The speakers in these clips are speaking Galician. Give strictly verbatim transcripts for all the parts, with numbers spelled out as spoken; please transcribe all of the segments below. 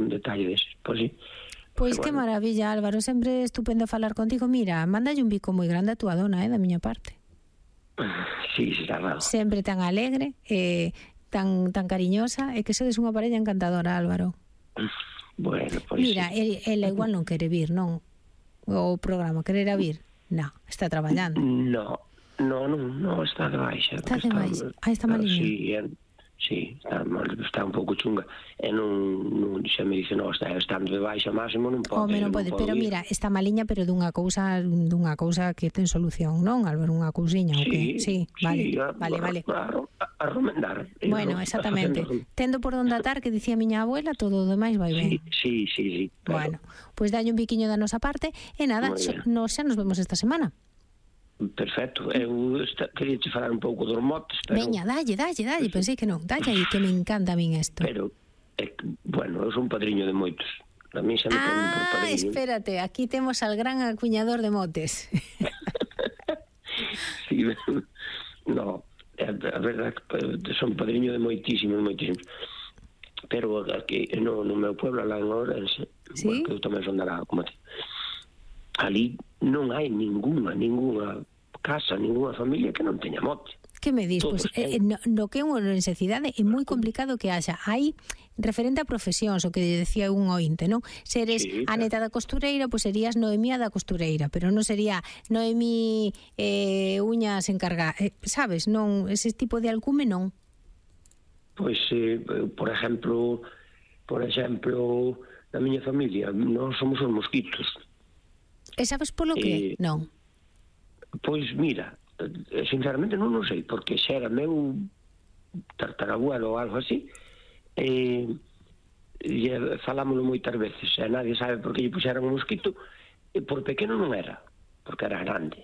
detalle deses, pois sí. Pois que bueno. Maravilla, Álvaro, sempre é estupendo falar contigo. Mira, mandalle un bico moi grande a túa dona, eh, da miña parte. Sí, sí, está raro. Sempre tan alegre, eh, tan tan cariñosa, e que sodes unha parella encantadora, Álvaro. Bueno, pois mira, sí. ela igual non quere vir, non? O programa, quererá vir? No, está traballando. No, no, non, no, está de baixa. Está de baixa. Ah, está maliña. Sí, é, sí, está, está un pouco chunga. E non, non xa me dice, no, está estando de baixa máximo, non pode. Home, non pode, pero mira, está maliña, pero dunha cousa, dunha cousa que ten solución, non, Álvaro, unha cousiña, o que? Sí, vale, sí, vale, vale. A, a, a remendar. Bueno, exactamente. Tendo por onde atar, que dicía a miña abuela, todo o demais vai ben. Sí, sí, sí, sí. Bueno, pois pues dalle un biquiño da nosa parte, e nada, xa nos, xa nos vemos esta semana. Perfecto, eu queria te falar un pouco dos motes, pero... Veña, dalle, dalle, dalle, pensei que non, dalle aí, que me encanta a min isto. Pero, eh, bueno, eu son padriño de moitos. A mí xa me ten por padriño. Ah, espérate, aquí temos al gran acuñador de motes. Sí, no, a verdade que son padriño de moitísimos, moitísimos. Pero aquí, no, no meu pueblo, lá en Ourense, ¿sí? Bueno, que eu tamén son dará, como te... Ali non hai ninguna, ninguna casa, ninguna familia que non teña mote. Que me dis? Pois, eh, no, no que é unha necesidade é moi complicado que haxa. Hai referente a profesións, o que decía un ointe, non? Se eres sí, a neta da costureira, pois serías Noemía da costureira, pero non sería Noemí eh, uñas encarga, eh, sabes? Non, ese tipo de alcume non. Pois, eh, por exemplo, por exemplo, na miña familia, nós somos os mosquitos. E sabes polo que? Eh, non. Pois mira, sinceramente non o sei, porque xa era meu tartarabuelo ou algo así, e, e falámoslo moitas veces, e nadie sabe por que lle puxeran un mosquito, e por pequeno non era, porque era grande.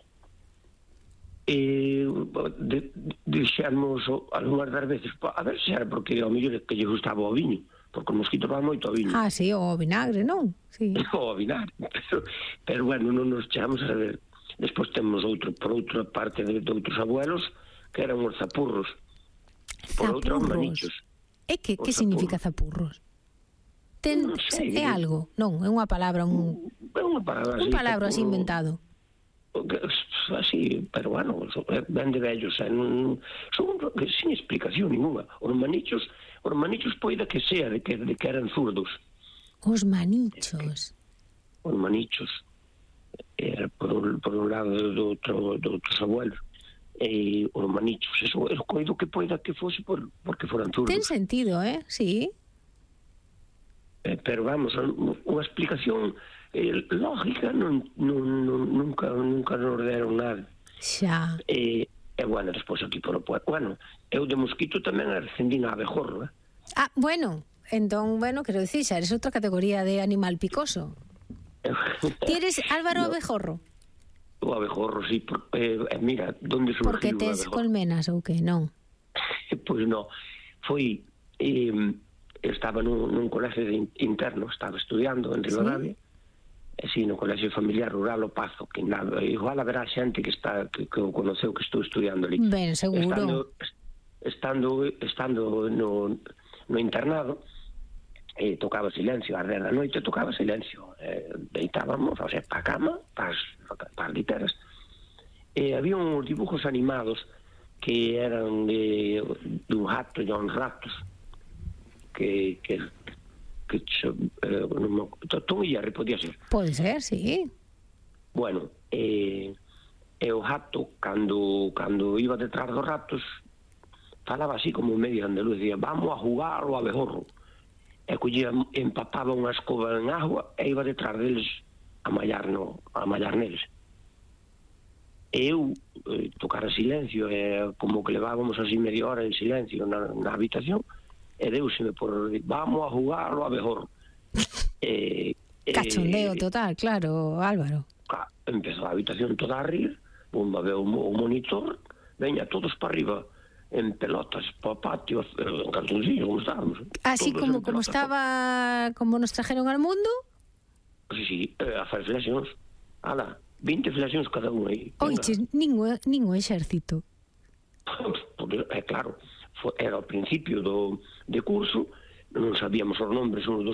E de, dixemos algunhas das veces, a ver se era porque ao mellor que lle gustaba o viño, porque o mosquito va moito ao viño. Ah, sí, o vinagre, non? Sí. O vinagre, pero, pero bueno, non nos chegamos a ver. Despois temos outro, por outra parte de, de outros abuelos, que eran os zapurros. Por outra, os manichos. E que, que significa zapurros? Ten, non sei, é algo? Non, é unha palabra, un... É unha palabra así. Un palabra así inventado. Así, pero bueno, ben de vellos, eh, non, son sin explicación ninguna. Os manichos, os manichos poida que sea de que, de que eran zurdos. Os manichos. Os manichos. Era por un, por un lado do outro, do outros abuelos. E os manichos, eso, eu coido que poida que fose por, porque foran zurdos. Ten sentido, eh? Sí. Eh, pero vamos, unha explicación eh, lógica non, non, non, nunca, nunca nos deron nada. Xa. E, e bueno, despois aquí por o pueblo. Bueno, eu de mosquito tamén ascendín a abejorro, eh? Ah, bueno, entón, bueno, quero dicir, xa eres outra categoría de animal picoso. Ti eres Álvaro no. Abejorro? O abejorro, sí, por, eh, mira, donde surgiu porque tes colmenas ou que, non? Pois non, foi eh, estaba nun, nun colegio interno, estaba estudiando en Ribadavia, e si, no colegio familiar rural O Pazo, que nada, igual haberá xente que está que, que o conoceu que estou estudiando ali. Ben, seguro. Estando, estando, estando no, no internado, e tocaba silencio, a dez da noite tocaba silencio, eh, deitábamos, o sea, pa cama, pa as literas, e había uns dibujos animados que eran de, de un gato e uns ratos, que, que, que eh, non, Tom e Jerry podía ser. Pode ser, sí. Bueno, e, e o gato, cando, cando iba detrás dos ratos, falaba así como medio andaluz, dicía, vamos a jugar ao abejorro. E collía, empapaba unha escoba en agua e iba detrás deles a mallar, no, a mallar neles. E eu eh, tocara silencio, e como que levábamos así media hora en silencio na, na habitación, e deuseme por vamos a jugar ao abejorro. E, cachondeo e, total, claro, Álvaro. Empezou a habitación toda a rir, bomba veo o monitor, veña todos para arriba, en pelotas, para o patio, en calzoncillo, como estábamos. Así como, como estaba, como nos trajeron al mundo? Sí, sí, a fazer flexións. Ala, vinte flexións cada unha aí. Oiches, ningún, ningún exército. É claro, era ao principio do de curso, non sabíamos os nombres uns dos